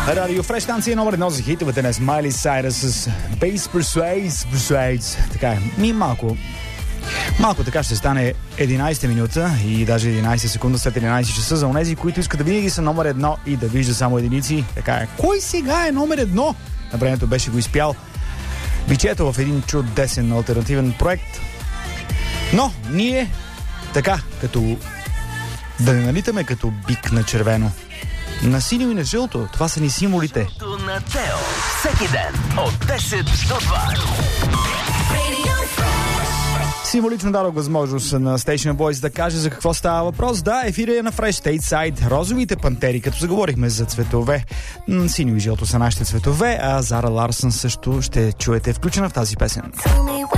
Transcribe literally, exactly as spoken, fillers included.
Радио Фреш, станция номер едно за хитовете на Смайли Сайра с Bass Persuades, Persuades. Така е. Ми малко. Малко така ще стане единайсета минута и даже единайсета секунда след единайсет часа за онези, които искат да винаги са номер едно и да вижда само единици. Така е. Кой сега е номер едно? На времето беше го изпял Бичето в един чудесен алтернативен проект. Но ние така, като да не налитаме като бик на червено. На синьо и на жълто, това са ни символите. На Тео, всеки ден от десет до два. Символично дадох възможност на Station Boys да каже за какво става въпрос. Да, ефира е на Fresh Stateside. Розовите пантери, като заговорихме за цветове. Синьо и жълто са нашите цветове, а Зара Ларсън също ще чуете включена в тази песен.